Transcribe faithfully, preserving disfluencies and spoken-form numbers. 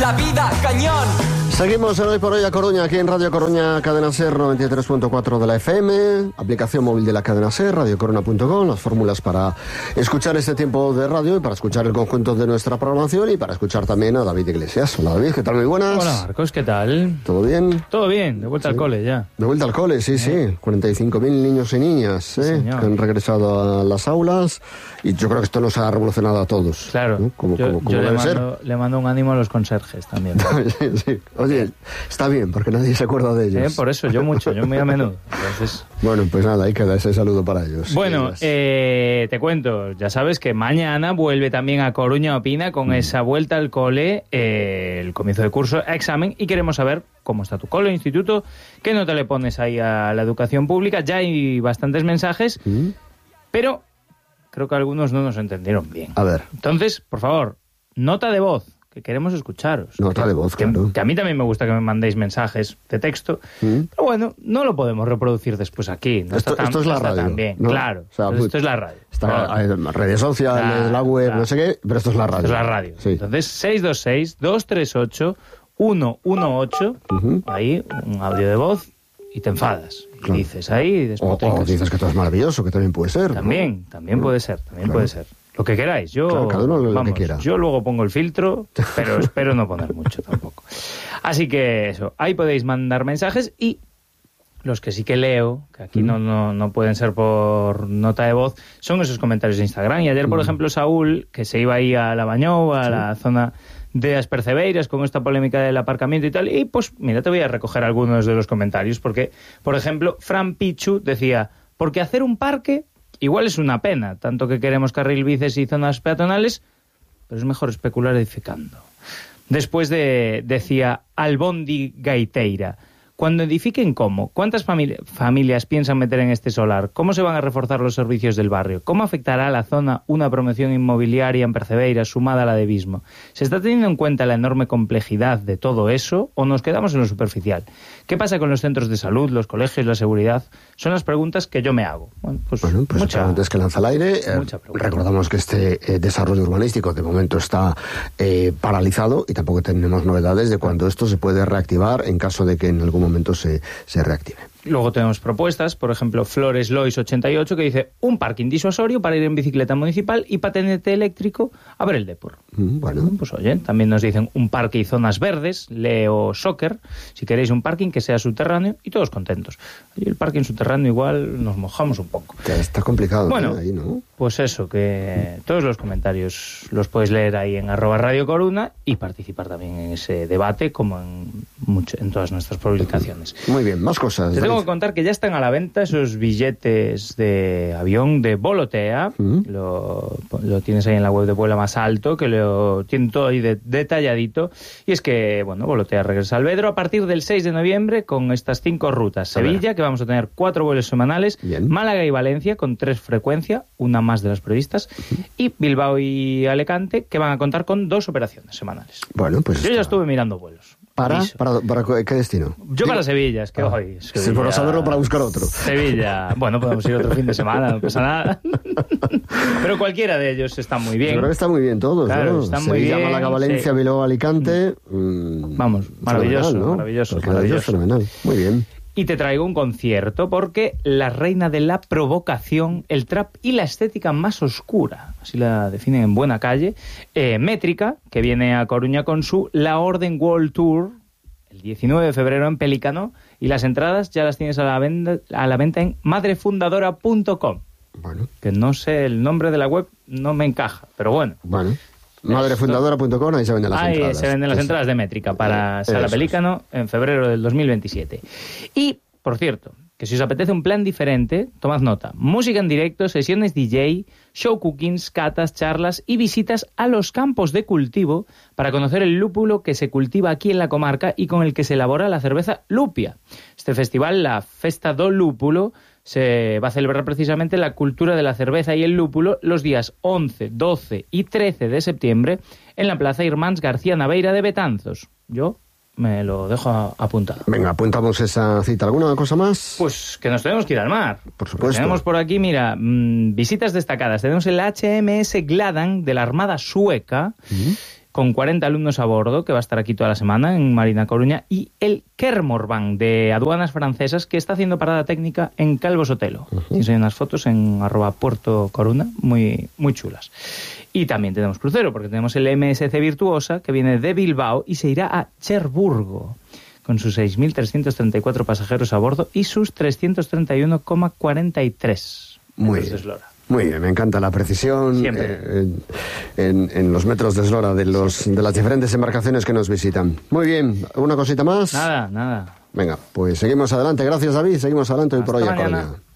la vida, cañón. Seguimos en Hoy por Hoy a Coruña, aquí en Radio Coruña, Cadena Ser noventa y tres punto cuatro de la F M, aplicación móvil de la Cadena Ser, radio corona punto com, las fórmulas para escuchar este tiempo de radio y para escuchar el conjunto de nuestra programación y para escuchar también a David Iglesias. Hola David, ¿qué tal? Muy buenas. Hola Marcos, ¿qué tal? ¿Todo bien? Todo bien, de vuelta sí. al cole ya. De vuelta al cole, sí, ¿Eh? sí. cuarenta y cinco mil niños y niñas ¿eh? que han regresado a las aulas y yo creo que esto nos ha revolucionado a todos. Claro, ¿no? Como, yo, como, como yo debe le, mando, ser. le mando un ánimo a los conserjes también. sí, sí. Oye, está bien, porque nadie se acuerda de ellos. Eh, por eso, yo mucho, yo muy a menudo. Entonces... Bueno, pues nada, ahí queda ese saludo para ellos. Bueno, eh, te cuento, ya sabes que mañana vuelve también a Coruña Opina con mm. esa vuelta al cole, eh, el comienzo de curso, examen, y queremos saber cómo está tu cole, instituto, qué nota le pones ahí a la educación pública. Ya hay bastantes mensajes, mm. pero creo que algunos no nos entendieron bien. A ver. Entonces, por favor, nota de voz. Que queremos escucharos. Nota de voz, que, claro. Que a mí también me gusta que me mandéis mensajes de texto, ¿Mm? pero bueno, no lo podemos reproducir después aquí. No esto, está tan, esto es la no está radio. tan bien, ¿no? claro. O sea, esto es la radio. Está claro. en redes sociales, claro, la web, claro. no sé qué, pero esto es la radio. Esto es la radio. Sí. Entonces, seis dos seis, dos tres ocho, uno uno ocho, uh-huh. ahí, un audio de voz, y te enfadas. Claro. Y dices ahí... O, o dices que todo es maravilloso, que también puede ser. También, ¿no? también ¿no? puede ser, también claro. puede ser. Lo que queráis, yo, claro, cada uno lo, vamos, lo que quiera. Yo luego pongo el filtro, pero espero no poner mucho tampoco. Así que eso, ahí podéis mandar mensajes y los que sí que leo, que aquí mm. no, no, no pueden ser por nota de voz, son esos comentarios de Instagram. Y ayer, por mm. ejemplo, Saúl, que se iba ahí a la Bañou, a sí. la zona de las Percebeiras, con esta polémica del aparcamiento y tal, y pues mira, te voy a recoger algunos de los comentarios, porque, por ejemplo, Fran Pichu decía, porque hacer un parque... Igual es una pena, tanto que queremos carril bicis y zonas peatonales, pero es mejor especular edificando. Después de, decía Albondi Gaiteira, cuando edifiquen, ¿cómo? ¿Cuántas famili- familias piensan meter en este solar? ¿Cómo se van a reforzar los servicios del barrio? ¿Cómo afectará a la zona una promoción inmobiliaria en Percebeira sumada a la de Vismo? ¿Se está teniendo en cuenta la enorme complejidad de todo eso o nos quedamos en lo superficial? ¿Qué pasa con los centros de salud, los colegios, la seguridad? Son las preguntas que yo me hago. Bueno, pues, bueno, pues mucha, preguntas que lanza al aire. Eh, recordamos que este eh, desarrollo urbanístico de momento está eh, paralizado y tampoco tenemos novedades de cuándo esto se puede reactivar en caso de que en algún momento se, se reactive. Luego tenemos propuestas, por ejemplo, Flores Lois ochenta y ocho, que dice un parking disuasorio para ir en bicicleta municipal y patinete eléctrico a ver el Depor. Mm, bueno. Pues oye, también nos dicen un parque y zonas verdes, Leo Soccer, si queréis un parking que sea subterráneo y todos contentos. Y el parking subterráneo igual nos mojamos un poco. Ya está complicado. Bueno, ¿eh? Ahí, ¿no? Pues eso, que todos los comentarios los puedes leer ahí en arroba Radio Coruna y participar también en ese debate como en, mucho, en todas nuestras publicaciones. Muy bien, más cosas. Te tengo que contar que ya están a la venta esos billetes de avión de Volotea. ¿Mm? Lo, lo tienes ahí en la web de Vuela Más Alto, que lo tiene todo ahí de, detalladito. Y es que, bueno, Volotea regresa al Vedro a partir del seis de noviembre con estas cinco rutas. Sevilla, que vamos a tener cuatro vuelos semanales. Bien. Málaga y Valencia con tres frecuencias, una más de las previstas. Uh-huh. Y Bilbao y Alicante, que van a contar con dos operaciones semanales. Bueno, pues yo está... ya estuve mirando vuelos. ¿Para? ¿Para, para qué destino? Yo ¿Sí? Para Sevilla, es que ah, hoy... Sí, para saberlo, para buscar otro. Sevilla, bueno, podemos ir otro fin de semana, no pasa nada. Pero cualquiera de ellos está muy bien. Yo creo que está muy bien todos, claro, ¿no? Están Sevilla, muy bien, Málaga, Valencia, sí. Bilbao, Alicante... Mmm, Vamos, maravilloso, ¿no? maravilloso, maravilloso. Fenomenal, muy bien. Y te traigo un concierto porque la reina de la provocación, el trap y la estética más oscura, así la definen en Buena Calle, eh, Métrica, que viene a Coruña con su La Orden World Tour, el diecinueve de febrero en Pelícano, y las entradas ya las tienes a la venta, a la venta en madrefundadora punto com. Bueno. Que no sé, el nombre de la web no me encaja, pero bueno. Bueno. madrefundadora punto com, ahí se venden las ahí entradas. Ahí se venden las es... entradas de Métrica para Eso Sala es. Pelícano en febrero del dos mil veintisiete. Y, por cierto, que si os apetece un plan diferente, tomad nota. Música en directo, sesiones D J, show cookings, catas, charlas y visitas a los campos de cultivo para conocer el lúpulo que se cultiva aquí en la comarca y con el que se elabora la cerveza Lupia. Este festival, la Festa do Lúpulo, se va a celebrar precisamente la cultura de la cerveza y el lúpulo los días once, doce y trece de septiembre en la Plaza Irmáns García Naveira de Betanzos. Yo me lo dejo apuntado. Venga, apuntamos esa cita. ¿Alguna cosa más? Pues que nos tenemos que ir al mar. Por supuesto. Tenemos por aquí, mira, mmm, visitas destacadas. Tenemos el H M S Gladan de la Armada Sueca, uh-huh. con cuarenta alumnos a bordo, que va a estar aquí toda la semana en Marina Coruña, y el Kermorvan de Aduanas Francesas, que está haciendo parada técnica en Calvo Sotelo. Uh-huh. Hay unas fotos en arroba Puerto Coruna, muy, muy chulas. Y también tenemos crucero, porque tenemos el M S C Virtuosa, que viene de Bilbao y se irá a Cherburgo, con sus seis mil trescientos treinta y cuatro pasajeros a bordo y sus trescientos treinta y uno coma cuarenta y tres muy metros de bien. eslora. Muy bien, me encanta la precisión eh, en, en los metros de eslora de, los, de las diferentes embarcaciones que nos visitan. Muy bien, ¿una cosita más? Nada, nada. Venga, pues seguimos adelante. Gracias, David. Seguimos adelante hoy por hoy a Coruña.